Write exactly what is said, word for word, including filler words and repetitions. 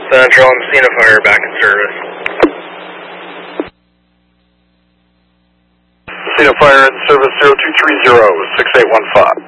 Central, I'm seeing a fire back in service. Seeing a fire in service zero two three zero, six eight one five.